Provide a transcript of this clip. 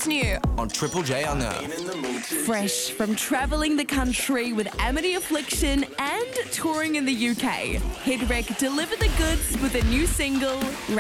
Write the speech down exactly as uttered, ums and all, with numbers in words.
What's new? On Triple J Unearthed. Fresh from travelling the country with Amity Affliction and touring in the U K, Headwreck delivered the goods with a new single,